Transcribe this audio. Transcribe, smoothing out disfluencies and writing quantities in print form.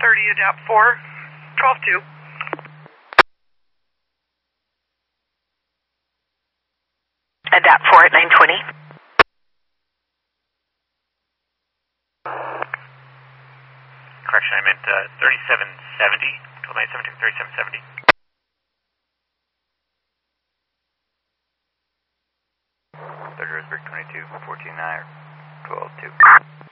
adapt 4, 12-2. Adapt 4 at 920. Correction, I meant 3770. 1297 3770. Third Roseburg 22, 14-9, 12-2.